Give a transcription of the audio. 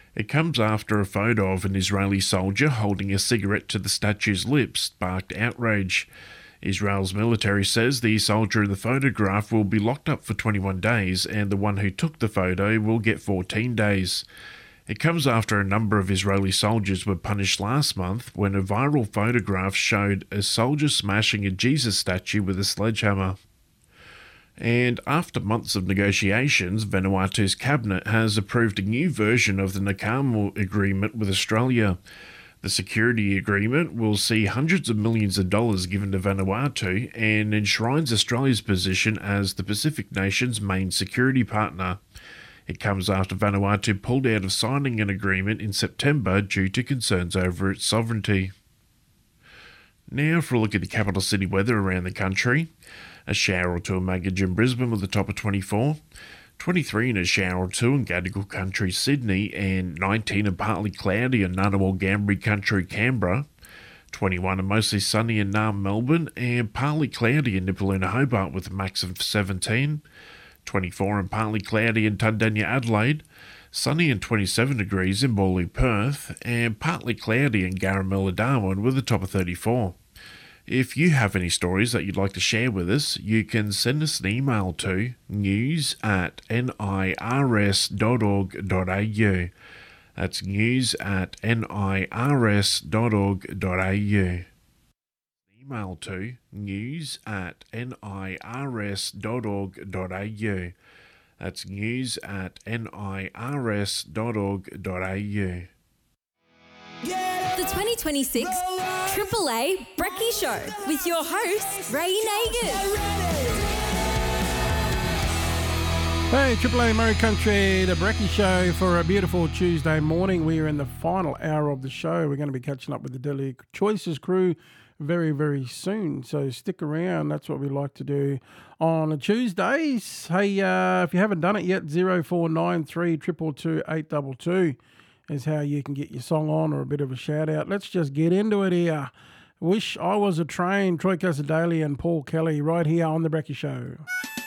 It comes after a photo of an Israeli soldier holding a cigarette to the statue's lips sparked outrage. Israel's military says the soldier in the photograph will be locked up for 21 days and the one who took the photo will get 14 days. It comes after a number of Israeli soldiers were punished last month when a viral photograph showed a soldier smashing a Jesus statue with a sledgehammer. And after months of negotiations, Vanuatu's cabinet has approved a new version of the Nakamul Agreement with Australia. The security agreement will see hundreds of millions of dollars given to Vanuatu and enshrines Australia's position as the Pacific nation's main security partner. It comes after Vanuatu pulled out of signing an agreement in September due to concerns over its sovereignty. Now for a look at the capital city weather around the country. A shower or two in Magidge, Brisbane with a top of 24. 23 and a shower or two in Gadigal Country, Sydney, and 19 and partly cloudy in Ngunnawal, Ngambri Country, Canberra. 21 and mostly sunny in Naarm, Melbourne, and partly cloudy in Nipaluna, Hobart with a max of 17. 24 and partly cloudy in Tundanya, Adelaide. Sunny and 27 degrees in Bawley, Perth, and partly cloudy in Garamilla, Darwin with a top of 34. If you have any stories that you'd like to share with us, you can send us an email to news@nirs.org.au. That's news@nirs.org.au. Email to news@nirs.org.au. That's news@nirs.org.au. The 2026 AAA Brekkie Show with your host, Ray Nagin. Hey, AAA Murray Country, the Brekkie Show for a beautiful Tuesday morning. We are in the final hour of the show. We're going to be catching up with the Daily Choices crew very, very soon. So stick around. That's what we like to do on Tuesdays. Hey, if you haven't done it yet, 0493 222 822 is how you can get your song on or a bit of a shout out. Let's just get into it here. Wish I Was a Train, Troy Casadale and Paul Kelly right here on the Brekkie Show.